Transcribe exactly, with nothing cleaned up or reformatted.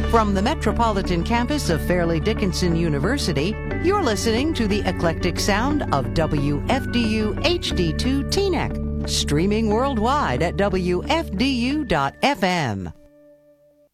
From the metropolitan campus of Fairleigh Dickinson University, you're listening to the eclectic sound of W F D U H D two Teaneck, streaming worldwide at W F D U dot F M.